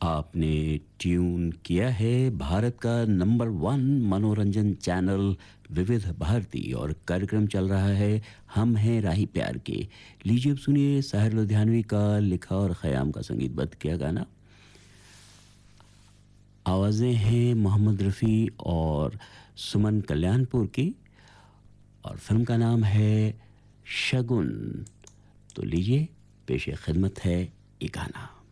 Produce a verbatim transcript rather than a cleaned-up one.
आपने ट्यून किया है भारत का नंबर वन मनोरंजन चैनल विविध भारती और कार्यक्रम चल रहा है हम हैं राही प्यार के। लीजिए अब सुनिए साहिर लुधियानवी का लिखा और ख़याम का संगीतबद्ध किया गाना। आवाज़ें हैं मोहम्मद रफ़ी और सुमन कल्याणपुर की और फिल्म का नाम है शगुन। तो लीजिए पेश खिदमत है ये गाना।